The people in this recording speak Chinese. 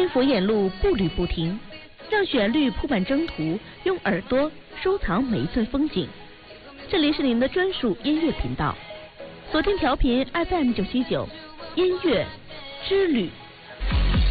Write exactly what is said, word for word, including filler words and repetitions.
听佛眼路步履不停，让旋律铺满征途，用耳朵收藏每一寸风景。这里是您的专属音乐频道，锁定调频 F M 九七九，音乐之旅。